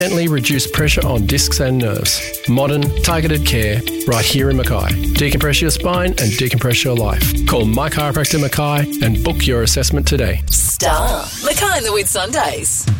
Gently reduce pressure on discs and nerves. Modern, targeted care right here in Mackay. Decompress your spine and decompress your life. Call My Chiropractor Mackay and book your assessment today. Star. Mackay and the Whitsundays.